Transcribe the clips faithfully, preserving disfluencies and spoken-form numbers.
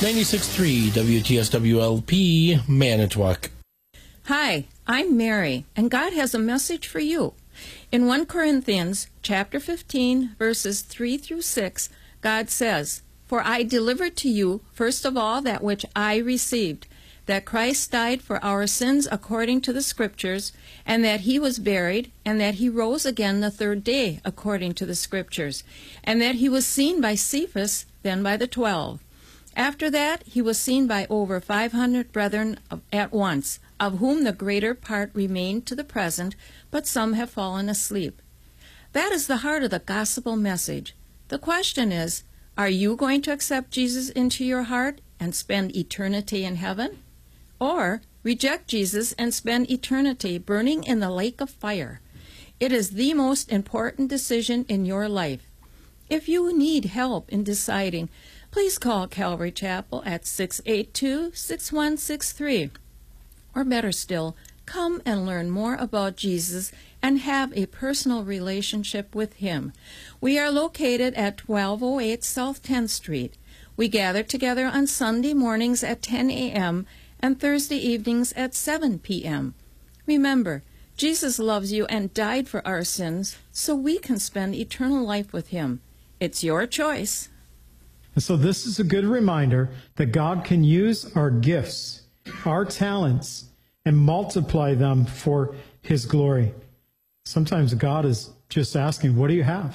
ninety-six point three W T S W L P, Manitowoc. Hi, I'm Mary, and God has a message for you. In First Corinthians chapter fifteen, verses three through six, God says, "For I delivered to you, first of all, that which I received, that Christ died for our sins according to the Scriptures, and that he was buried, and that he rose again the third day according to the Scriptures, and that he was seen by Cephas, then by the twelve. After that, he was seen by over five hundred brethren at once, of whom the greater part remain to the present, but some have fallen asleep." That is the heart of the gospel message. The question is, are you going to accept Jesus into your heart and spend eternity in heaven? Or reject Jesus and spend eternity burning in the lake of fire? It is the most important decision in your life. If you need help in deciding, please call Calvary Chapel at six eight two, six one six three. Or better still, come and learn more about Jesus and have a personal relationship with him. We are located at twelve oh eight South tenth Street. We gather together on Sunday mornings at ten a.m. and Thursday evenings at seven p.m. Remember, Jesus loves you and died for our sins so we can spend eternal life with him. It's your choice. And so this is a good reminder that God can use our gifts, our talents, and multiply them for his glory. Sometimes God is just asking, what do you have?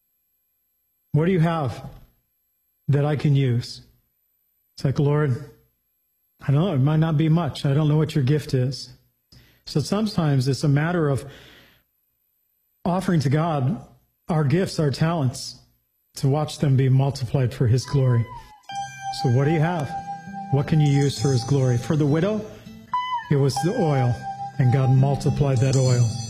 What do you have that I can use? It's like, Lord, I don't know, it might not be much. I don't know what your gift is. So sometimes it's a matter of offering to God our gifts, our talents, to watch them be multiplied for his glory. So what do you have? What can you use for his glory? For the widow, it was the oil, and God multiplied that oil.